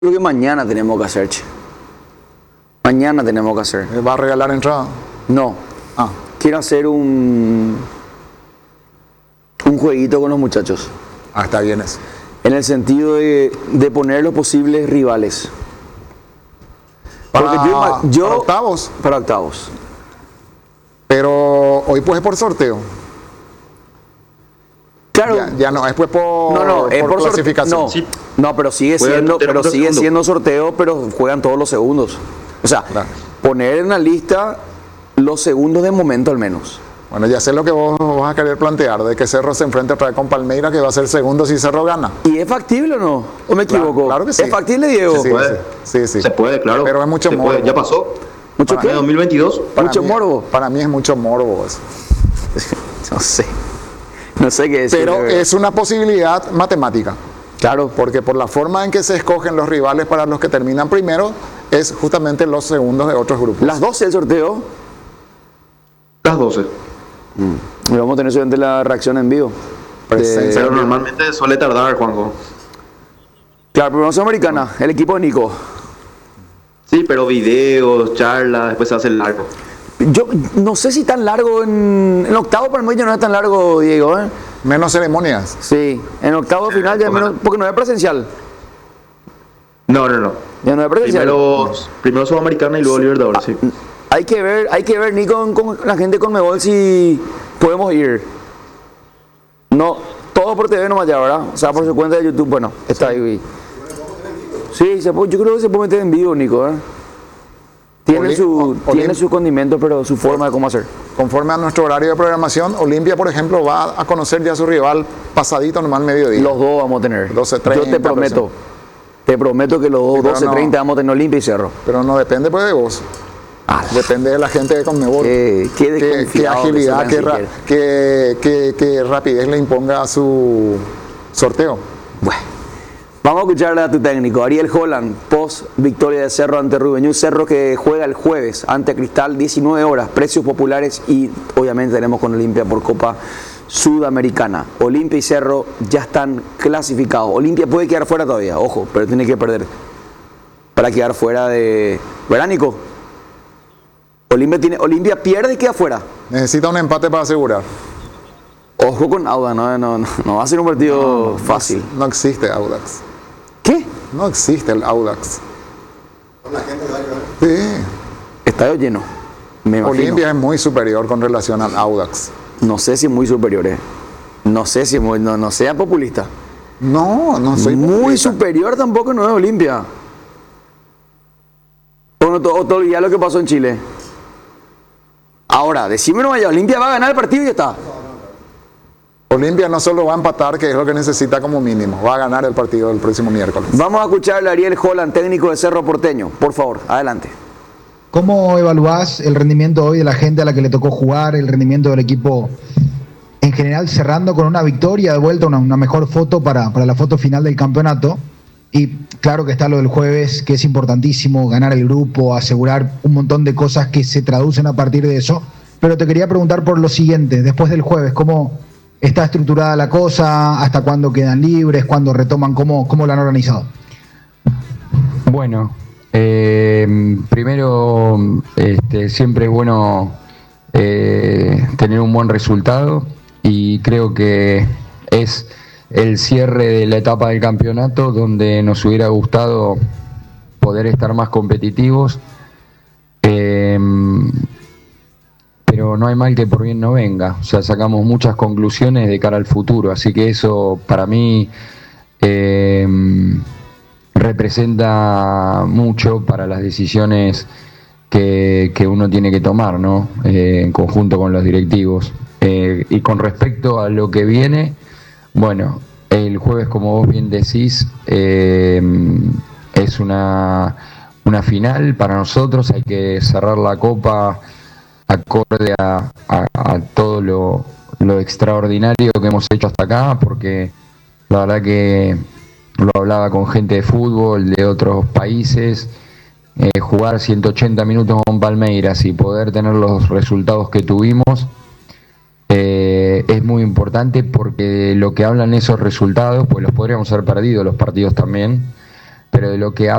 Creo que mañana tenemos que hacer, che. Mañana tenemos que hacer. ¿Va a regalar entrada? No. Quiero hacer un jueguito con los muchachos. Está bien eso. En el sentido de poner los posibles rivales. Para octavos. Para octavos. Pero hoy pues es por sorteo. Claro. Ya no, es pues por clasificación. No, pero sigue siendo sorteo, pero juegan todos los segundos. O sea, claro, poner en la lista los segundos de momento al menos. Bueno, ya sé lo que vos vas a querer plantear, de que Cerro se enfrente otra vez con Palmeiras, que va a ser segundo si Cerro gana. ¿Y es factible o no? ¿O me equivoco? Claro que sí. ¿Es factible, Diego? Sí, se puede. Sí. Se puede, claro. Pero es mucho morbo. Ya pasó. ¿Mucho qué? 2022. Mucho morbo. Para mí es mucho morbo eso. No sé qué decir. Pero es una posibilidad matemática. Claro. Porque por la forma en que se escogen los rivales para los que terminan primero, es justamente los segundos de otros grupos. ¿Las 12 el sorteo? Las 12. Y vamos a tener solamente la reacción en vivo. Pero normalmente suele tardar, Juanjo. Claro, pero no Sudamericana, el equipo de Nico. Sí, pero videos, charlas, después se hace largo. Yo no sé si tan largo en octavo para mí ya no es tan largo, Diego, ¿eh? Menos ceremonias. Sí, en octavo final ya menos, porque no es presencial. No. Ya no es presencial. Primero Sudamericana y luego Libertadores, sí. Hay que ver, Nico, con la gente con Mebol si podemos ir. No, todo por TV nomás ya, ¿verdad? O sea, por su cuenta de YouTube, bueno, está ahí. Sí, yo creo que se puede meter en vivo, Nico, ¿eh? Tiene su condimento, pero su forma de cómo hacer. Conforme a nuestro horario de programación, Olimpia, por ejemplo, va a conocer ya a su rival pasadito nomás mediodía. Los dos vamos a tener. 12:30. Yo te prometo que los dos 12:30 vamos a tener Olimpia y Cerro. Pero no depende pues de vos. Depende de la gente de Conmebol. Qué agilidad, qué rapidez le imponga a su sorteo. Bueno. Vamos a escucharle a tu técnico, Ariel Holland, post victoria de Cerro ante Rubén Ñu. Cerro que juega el jueves ante Cristal, 19 horas, precios populares y obviamente tenemos con Olimpia por Copa Sudamericana. Olimpia y Cerro ya están clasificados. Olimpia puede quedar fuera todavía, ojo, pero tiene que perder para quedar fuera de... ¿Verdad, Nico? Olimpia pierde y queda fuera. Necesita un empate para asegurar. Ojo con Audax, no va a ser un partido fácil. No existe Audax. ¿Qué? No existe el Audax. Con la gente de ahí, sí. Estadio lleno. Me imagino. Olimpia es muy superior con relación al Audax. No sé si muy superior, No sé si muy, no sea populista. No soy muy populista. superior tampoco no es Olimpia. O te olvidas lo que pasó en Chile. Ahora, decime no vaya, Olimpia va a ganar el partido y ya está. Olimpia no solo va a empatar, que es lo que necesita como mínimo, va a ganar el partido el próximo miércoles. Vamos a escucharle a Ariel Holland, técnico de Cerro Porteño. Por favor, adelante. ¿Cómo evaluás el rendimiento hoy de la gente a la que le tocó jugar, el rendimiento del equipo en general, cerrando con una victoria, de vuelta una mejor foto para la foto final del campeonato? Y claro que está lo del jueves, que es importantísimo, ganar el grupo, asegurar un montón de cosas que se traducen a partir de eso. Pero te quería preguntar por lo siguiente, después del jueves, ¿cómo está estructurada la cosa? ¿Hasta cuándo quedan libres? ¿Cuándo retoman? ¿Cómo lo han organizado? Bueno, primero siempre es bueno tener un buen resultado y creo que es el cierre de la etapa del campeonato donde nos hubiera gustado poder estar más competitivos, pero no hay mal que por bien no venga. O sea, sacamos muchas conclusiones de cara al futuro, así que eso para mí representa mucho para las decisiones que uno tiene que tomar, ¿no? En conjunto con los directivos. Y con respecto a lo que viene, bueno, el jueves, como vos bien decís, es una final para nosotros. Hay que cerrar la copa acorde a todo lo extraordinario que hemos hecho hasta acá, porque la verdad que lo hablaba con gente de fútbol de otros países, jugar 180 minutos con Palmeiras y poder tener los resultados que tuvimos es muy importante, porque lo que hablan esos resultados, pues los podríamos haber perdido los partidos también, pero de lo que